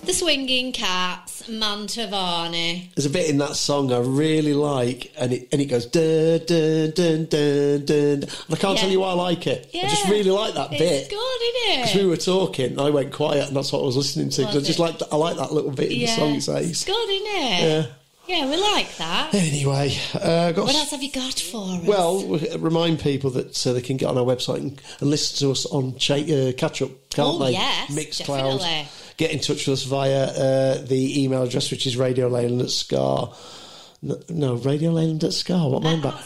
The Swinging Cats, Mantovani. There's a bit in that song I really like, and it goes dun dun dun dun dun. And I can't tell you why I like it. Yeah. I just really like that bit. It's good, isn't it? Because we were talking, I went quiet, and that's what I was listening to. Because I like that little bit in the song. It says. It's good, isn't it? Yeah. Yeah, we like that. Anyway, what else have you got for us? Well, remind people that they can get on our website and listen to us on catch up, can't they? Yes, Mixcloud. definitely. Get in touch with us via the email address, which is radioleyland@scar. No, radioleyland@scar. What am I about?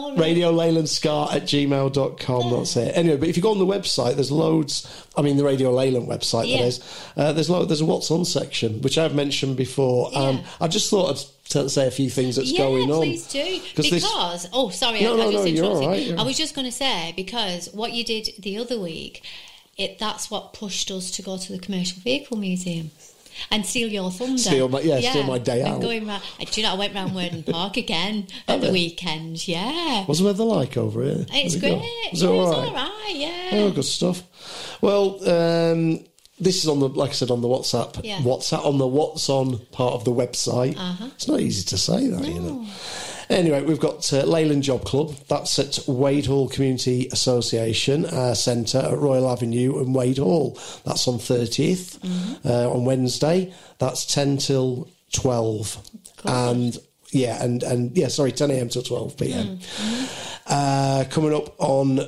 radioleylandscar@gmail.com. That's it. Anyway, but if you go on the website, there's loads. I mean, the Radio Leyland website, that is. There's a What's On section, which I've mentioned before. I just thought I'd say a few things that's going on. Please do. Because sorry, No, I just interrupted. you're all right. I was just going to say, because what you did the other week, that's what pushed us to go to the Commercial Vehicle Museum and steal your thunder. Steal my day out. Going round, do you know, I went round Worden Park again at the weekend. Yeah. What's the weather like over here? It's great. Is it all right? It's all right, yeah. Oh, good stuff. Well, this is on the, like I said, on the WhatsApp. Yeah. WhatsApp on the What's On part of the website. It's not easy to say that, you know. Anyway, we've got Leyland Job Club. That's at Wade Hall Community Association Centre at Royal Avenue and Wade Hall. That's on 30th on Wednesday. That's 10 till 12. Cool. And 10 a.m. till 12 p.m. Coming up on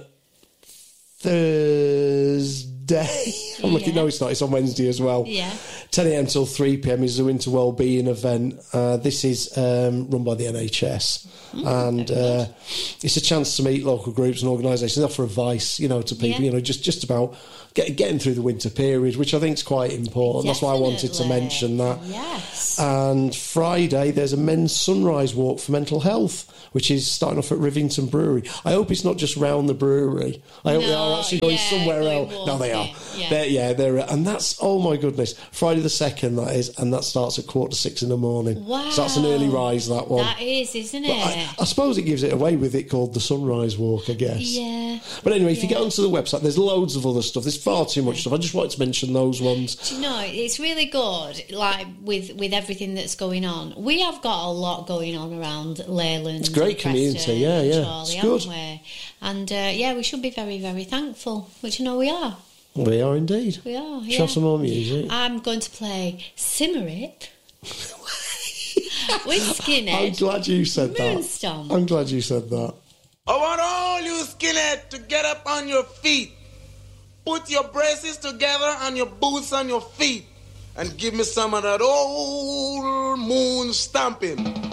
Thursday. I'm looking. No, it's not. It's on Wednesday as well. Yeah. 10 a.m. till 3 p.m. is the Winter Wellbeing event. This is run by the NHS, and it's a chance to meet local groups and organisations, offer advice, to people, just about getting through the winter period, which I think is quite important. Definitely. That's why I wanted to mention that. Yes. And Friday, there's a men's sunrise walk for mental health, which is starting off at Rivington Brewery. I hope it's not just round the brewery. I hope they are actually going somewhere else. No, they are. Yeah. They're and that's, oh my goodness, Friday the 2nd, that is, and that starts at 5:45 in the morning. Wow. So that's an early rise, that one. That is, isn't it? But I suppose it gives it away with it called the Sunrise Walk, I guess. Yeah. But anyway, if you get onto the website, there's loads of other stuff. There's far too much stuff. I just wanted to mention those ones. Do you know, it's really good, like, with everything that's going on. We have got a lot going on around Leyland. It's a great community, yeah. Charlie, It's good. We? And, we should be very, very thankful, which I know we are. We are indeed. We are, yeah. Show some more music. I'm going to play Simmerit with Skinhead. I'm glad you said that. Moonstomp. I'm glad you said that. I want all you skinhead to get up on your feet. Put your braces together and your boots on your feet. And give me some of that old moon stomping.